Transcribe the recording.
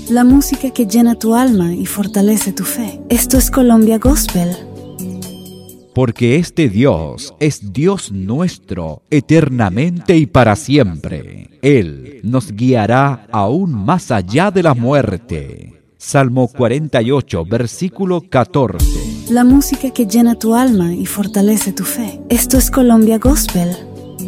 la música que llena tu alma y fortalece tu fe. Esto es Colombia Gospel. Porque este Dios es Dios nuestro, eternamente y para siempre. Él nos guiará aún más allá de la muerte. Salmo 48, versículo 14. La música que llena tu alma y fortalece tu fe. Esto es Colombia Gospel.